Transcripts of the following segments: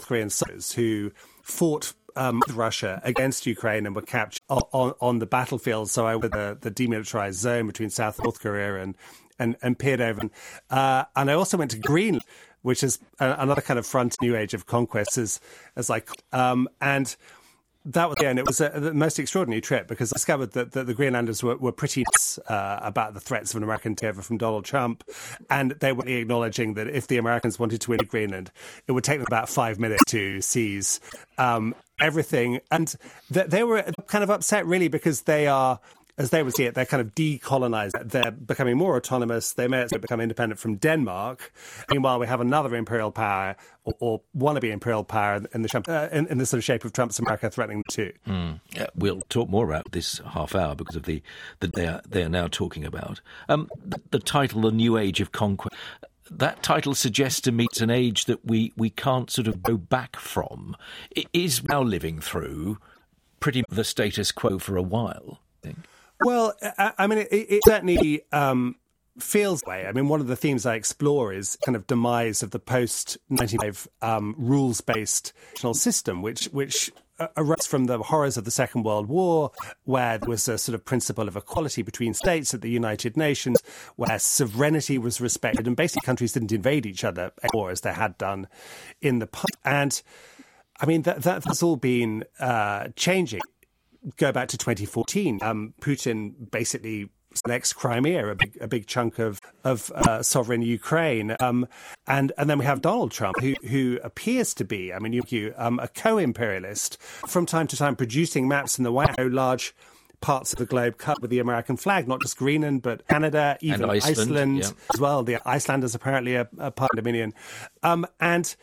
Korean soldiers who fought with Russia against Ukraine and were captured on the battlefield. So I was the demilitarized zone between South and North Korea and peered over. And I also went to Greenland, which is another kind of front new age of conquest, and that was, and it was the most extraordinary trip because I discovered that the Greenlanders were pretty nuts about the threats of an American takeover from Donald Trump, and they were acknowledging that if the Americans wanted to win Greenland, it would take them about 5 minutes to seize everything. And they were kind of upset, really, because they are, as they would see it, they're kind of decolonized. They're becoming more autonomous. They may become independent from Denmark. Meanwhile, we have another imperial power or wannabe imperial power in the sort of shape of Trump's America threatening them too. We'll talk more about this half hour because of the they are now talking about. The title, The New Age of Conquest, that title suggests to me it's an age that we can't sort of go back from. It is now living through pretty the status quo for a while, I think. Well, I mean, it certainly feels that way. I mean, one of the themes I explore is kind of demise of the post-1995 rules-based national system, which arose from the horrors of the Second World War, where there was a sort of principle of equality between states at the United Nations, where sovereignty was respected, and basically countries didn't invade each other anymore as they had done in the past. And, I mean, that's all been changing. Go back to 2014. Putin basically annexed Crimea, a big chunk of sovereign Ukraine, and then we have Donald Trump, who appears to be, I mean, a co-imperialist, from time to time producing maps in the White House, large parts of the globe cut with the American flag, not just Greenland, but Canada, even Iceland as well. The Icelanders apparently are part of Dominion, and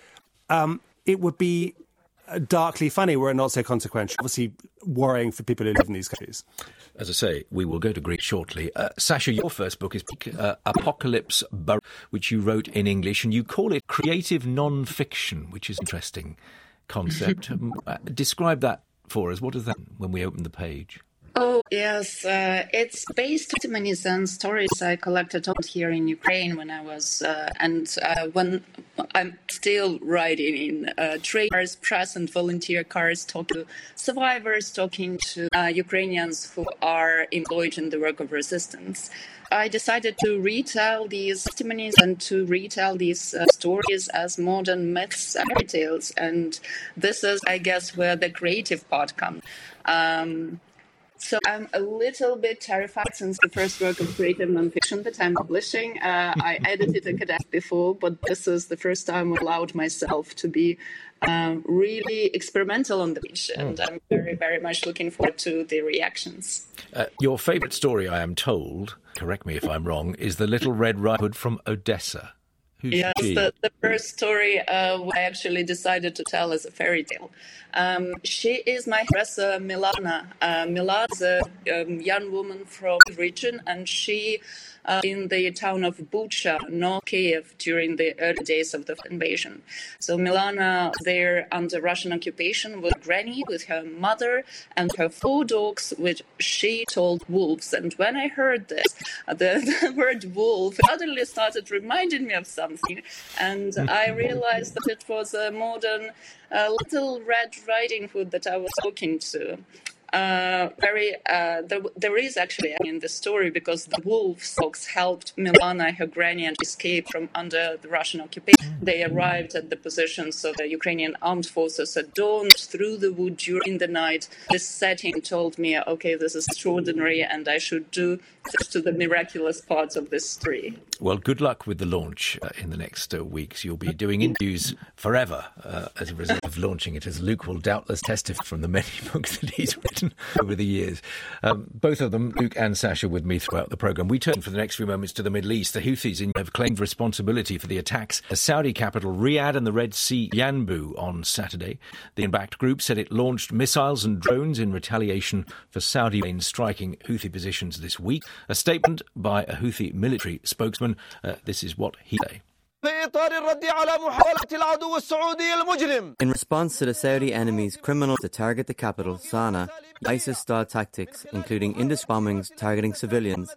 it would be darkly funny were it not so consequential. Obviously worrying for people who live in these countries. As I say, we will go to Greece shortly. Sasha, your first book is Apocalypse Burrow, which you wrote in English, and you call it creative non-fiction, which is an interesting concept. Describe that for us. What is that when we open the page? Oh, yes. It's based on testimonies and stories I collected here in Ukraine when I was, when I'm still writing in trade cars, press and volunteer cars, talking to survivors, talking to Ukrainians who are employed in the work of resistance. I decided to retell these testimonies and to retell these stories as modern myths and fairy tales. And this is, I guess, where the creative part comes. So I'm a little bit terrified since the first work of creative nonfiction that I'm publishing. I edited academic before, but this is the first time I allowed myself to be really experimental on the page. And I'm very, very much looking forward to the reactions. Your favourite story, I am told, correct me if I'm wrong, is The Little Red Riding Hood from Odessa. Yes, the first story I actually decided to tell as a fairy tale. She is my hairdresser, Milana. Milana is a young woman from the region, and she in the town of Bucha, North Kiev, during the early days of the invasion. So Milana there under Russian occupation with Granny, with her mother, and her 4 dogs, which she told wolves. And when I heard this, the word wolf suddenly started reminding me of something. And I realized that it was a modern Little Red Riding Hood that I was talking to. There is actually in the story because the wolf folks helped Milana, her granny, and escape from under the Russian occupation. They arrived at the positions of the Ukrainian armed forces at dawn through the wood during the night. This setting told me, okay, this is extraordinary, and I should do to the miraculous parts of this story. Well, good luck with the launch in the next weeks. You'll be doing interviews forever as a result of launching it, as Luke will doubtless testify from the many books that he's written over the years. Both of them, Luke and Sasha, with me throughout the programme. We turn for the next few moments to the Middle East. The Houthis have claimed responsibility for the attacks at Saudi capital Riyadh and the Red Sea Yanbu on Saturday. The Iran-backed group said it launched missiles and drones in retaliation for Saudi planes striking Houthi positions this week. A statement by a Houthi military spokesman. This is what he said. In response to the Saudi enemy's criminal to target the capital, Sana'a, ISIS-style tactics, including indiscriminate bombings targeting civilians,